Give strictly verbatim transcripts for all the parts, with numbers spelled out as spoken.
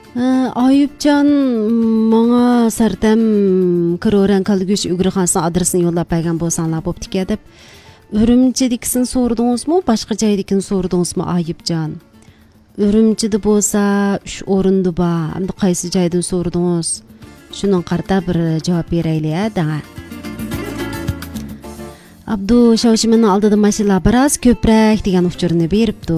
Ayıpcan manga sardam kıroran kalgüş ügürxansın adresini yollap bergen bolsаңlar boptike dep. Ürümçidikisini sordunuz mu? Başka jaydikini sordunuz mu Ayıpcan? Ürümçide bolsa üç orundu ba. Hamda qaysı jaydan sordunuz? Şunun qarta bir cevap bereyli ya dana. Abdu şavşımın aldığı maşala biraz köprek degan uçurunu beripdi.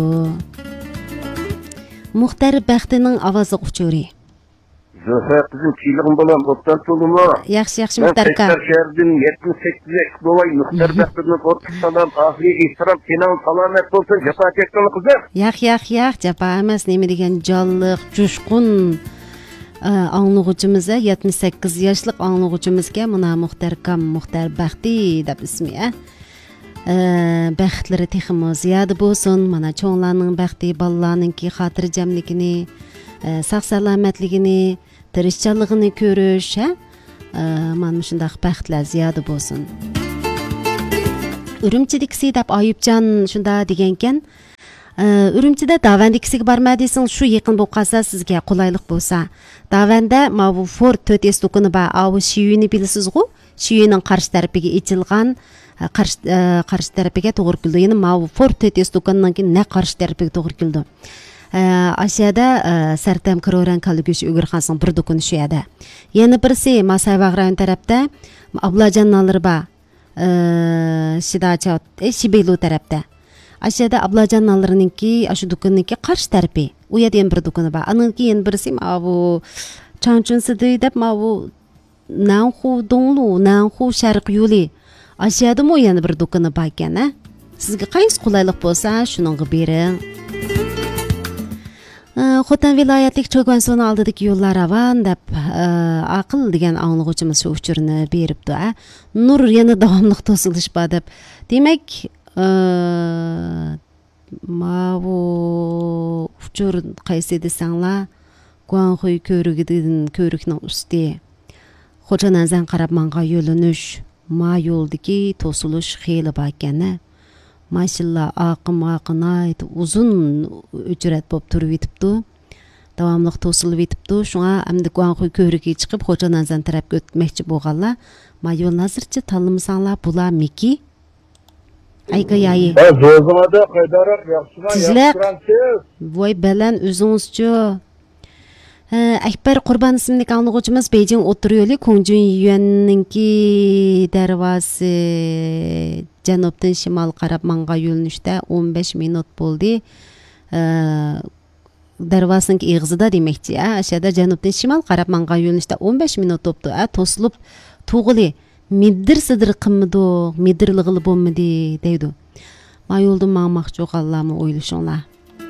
Muhtar Bəxtinin avazı uçuri. Zöhre kızım çiğliğim bolam, ottan toluma. Yaxşı, yaxşı Muhtar ka. Ben Tekrar şehirden yetmiş sekiz yaş dolay, Muhtar Bəxtinin ortak salam, ahli ihtiram, selam, salamet olsun, japa çektin kızım. Yax, yax, yax, japa emas, neme degen jallıq, coşqun anlıqıcımıza, yetmiş sekiz yaşlıq anlıqıcımızga mına Muhtar kam, Muhtar Bəxti deb ismi, ha? Bəxtləri teximi ziyadı bolsun, mana çoğlarının bəxti, balalarınki xatircamligini, sağ salametligini, tirishchanligini ko'rish, ha? Mana shundaq bəxtlar ziyadı bolsun. Ürümchidikisi deb Ayıpcan shunda degankan, Ürümchida davandikisiga borma desing, shu yaqin bo'lib qolsa sizga qulaylik bo'lsa. Davanda mana Ford to'rt S do'koni bor, avu Shiyuni bilasiz-ku? Shiyuning qarshi tarafiga ichilgan qarshi qarshi tarafiga to'g'ri keldi. Ya'ni mana Ford to'rt S do'konining ne qarshi tarafiga to'g'ri keldi. Aşağıda Sartam Kıroran Kalgüş Ügürxansın bir do'koni shu yerda. Yana birisi Masayvag'ran tarafda Ablajannalar bor. Shidacha, Shibelu tarafda. Aşağıda Ablajannalarınki, aşı do'konniki qarshi tarafi. U yerda ham bir do'koni bor. Aniki yana birisi mana bu Changchunsi deb mana bu Nanxu Donglu, Nanxu Sharq yo'li. Aşağıda mu yana bir do'koni bor ekan, ha? Sizga qaysi qulaylik bo'lsa, shuningga bering. Xotan viloyatlik Cho'g'on soni oldidagi yo'llar avan deb aql degan anglag'uvchimiz shu uchurni beribdi. Nur yana davomli to'silish bor deb. Demak, ma bu uchur qaysi desanglar, Guanxuy ko'rigidan ko'rikning usti. Xo'janazan qarab manga yo'linish, ma yo'ldagi to'silish xeyli bor ekan. Maşallah aqım aqınayt uzun ücret bop turib etibdi. Davamlıq to'silib etibdi. Şuna amdi Guanxuy ko'rigiga chiqib Xo'janazan tarafga o'tmoqchi bo'lganlar, ma yo'l nazircha tanlamasanlar bular miki? Ayga yayi. Ha, zo'zimada qaydaroq yaxshiman, yaxshiransiz. Voy balan o'zingizchi. Akbar Qurban ismli anglag'uvchimiz Beijing o'tir yo'li Kongjun Yuanninki darvosi janubdan shimol qarab manga yo'linishda o'n besh minut bo'ldi. Darvosining eg'izida demakchi, a, ashada janubdan shimol qarab manga yo'linishda o'n besh minut o'tdi. A, to'silib tug'ili middir sidir qimmido, middirlig'ili bo'lmadi deydi. Ma yo'ldan mangmoqchi bo'lganlarmi o'ylashinglar.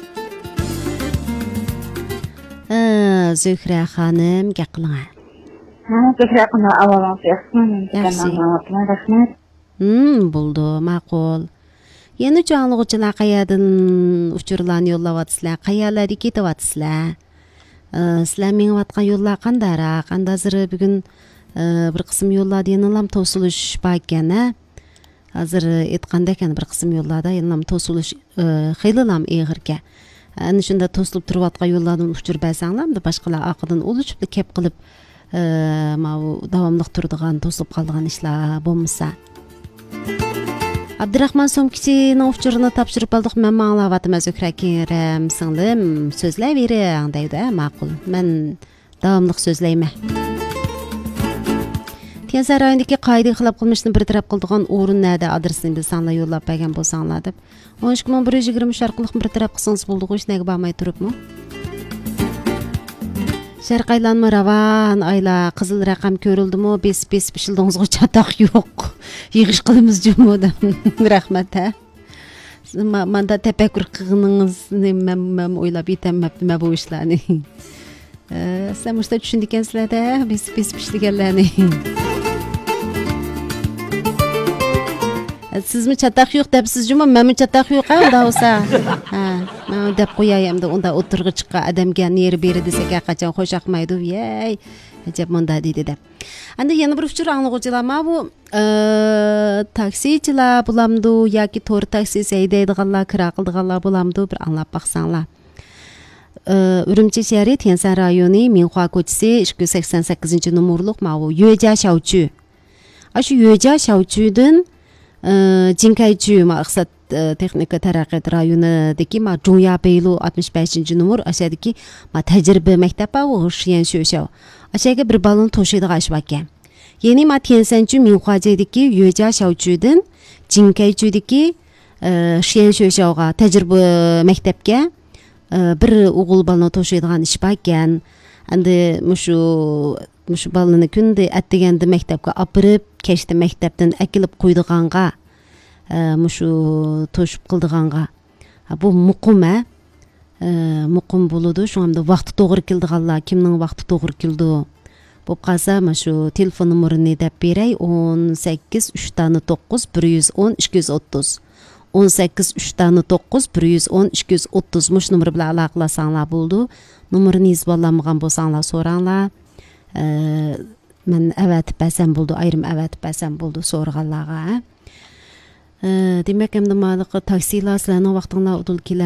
Zühre Hanım gaqilinglar. Ha, Zühre Hanım avalan yaxshi. Hmm, bo'ldi, ma'qul. Yana jonlig'uvchilar qayadan uchurlarni yo'llayapsizlar, qayalarga ketyapsizlar? Sizlar mengayotgan yo'llar qandaroq? Hozir bugun bir qism yo'llarda yana to'silish bor ekan. Hozir aytganda ekan bir qism yo'llarda yana to'silish xeyli ham eg'irga. Ana shunda to'silib turayotgan yo'llardan uchur bersanglar, boshqalar oqidan o'lishib kep qilib mana davomli turadigan to'silib qolgan ishlar bo'lmasa. Abdurahmon Somkichining uchurini topshirib oldik. Men manglayapman Zühre Kerim singlim, so'zlayvering deydi, ma'qul. Men davomli so'zlayman. Tiyazar rayonidagi qoidaga xilof qilmishni bir taraf qildigan o'rin nerda adresini bilsanglar yo'llab bergan bo'lsanglar deb. o'n uch ming bir yuz yigirma uch orqali bir taraf qilsangiz bo'ldi, hech nega bormay turibmi? Sharq aylanma ravan ayla qizil raqam ko'rildimi? Besib-besib ishildingizga chatoq yo'q. Yig'ish qilamiz jumodam. Rahmat ha. Manda tafakkur qilganingizni men o'ylab yetamabman bu ishlarni. Sizlar mushta tushundikansizlar-da, besib-besib ishlaganlarni. Sizmi chatoq yo'q debsiz-jumi? Menmi chatoq yo'q ha, unda bo'lsa. Ha, men deb qo'yayamda, unda o'tirg'i chiqqan odamga neri beri desak qachon xo'shaqmaydi. Yey, ajab munda deydi deb. Endi yana bir uchur anglag'uvchilar ma bu taksichilar bulamdi yoki to'g'ri taksi haydaydiganlar, kira qildiganlar bulamdi, bir anglab baqsanglar. Urumchi shahri Tiansan rayoni Minhua ko'chasi ikki yuz sakson sakkizinchi nomerliq ma'u Yuejia Xiaoju. Aşı Yuejia Xiaojudan Jinkaichu maqsad texnika taraqqiyot rayonidagi ma Zhongya Beylu altmış beshinchi nomer aşağıdaki ma tajriba maktab va Xian Shushao. Aşağıga bir balon to'shaydigan ish ekan. Yeni ma Tiansanchu Minhuajidagi Yuejia Xiaojudan Jinkaichudagi Xian Shushaoga tajriba maktabga bir o'g'il balon to'shaydigan ish ekan. Endi mushu mushu balani kunda atdeganda maktabga opirib, kechda maktabdan akilib qo'ydiganga, mushu to'shib qildiganga. Bu muqim a. Muqim bo'ladi. Shunda vaqti to'g'ri keldiganlar, kimning vaqti to'g'ri keldi. Bo'p qolsa, mushu telefon nomerini deb beray: o'n sakkiz uch to'qqiz bir yuz o'n ikki yuz o'ttiz. o'n sakkiz uch to'qqiz bir yuz o'n ikki yuz o'ttiz mush nomer bilan aloqalasanglar bo'ldi. Nomerini yozib olmagan bo'lsanglar so'ranglar. Men avatib basam bo'ldi, ayrim avatib basam bo'ldi so'rag'anlarga. Demak, endi maliq taksilar sizlarning vaqtinglar udul